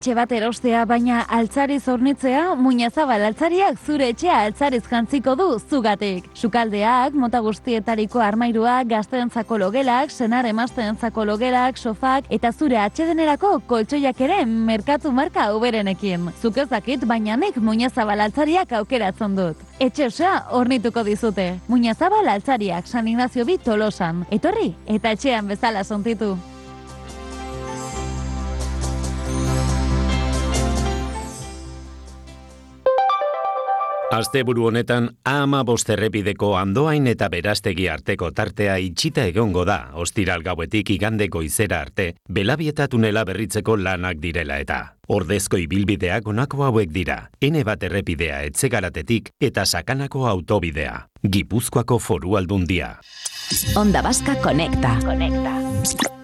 Etxe bat erostea baina altzariz hornitzea, Muñazabal altzariak zure etxea altzariz jantziko du zugatik. Sukaldeak, mota guztietariko armairuak, gazteentzako logelak, senar emazteentzako logelak, sofak eta zure atsedenerako koltsoiak ere merkatu marka uberenekin. Zuk ez dakit, baina nik Muñazabal altzariak aukeratzen dut. Etxe osoa hornituko dizute. Muñazabal altzariak, San Ignacio bi Tolosan. Etorri eta etxean bezala sontitu. Asteburu honetan A15 errepideko Andoain eta Berastegi arteko tartea itxita egongo da, ostiral gauetik igande goizera arte, Belabieta tunela berritzeko lanak direla eta. Ordezko ibilbideak honako hauek dira, N1 errepidea Etzegaratetik eta Sakanako autobidea, Gipuzkoako Foru Aldundia. Onda Vasca Conecta.